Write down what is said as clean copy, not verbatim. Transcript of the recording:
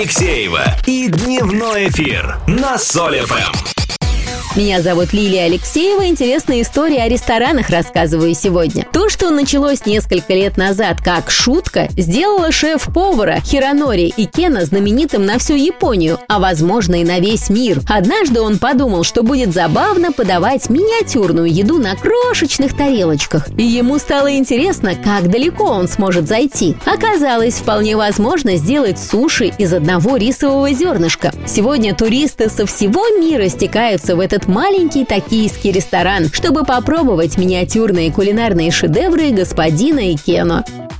Алексеева и дневной эфир на Соль ФМ. Меня зовут Лилия Алексеева. Интересные истории о ресторанах рассказываю сегодня. То, что началось несколько лет назад как шутка, сделало шеф-повара Хиронори Икена знаменитым на всю Японию, а возможно и на весь мир. Однажды он подумал, что будет забавно подавать миниатюрную еду на крошечных тарелочках. И ему стало интересно, как далеко он сможет зайти. Оказалось, вполне возможно сделать суши из одного рисового зернышка. Сегодня туристы со всего мира стекаются в этот маленький токийский ресторан, чтобы попробовать миниатюрные кулинарные шедевры господина Икено.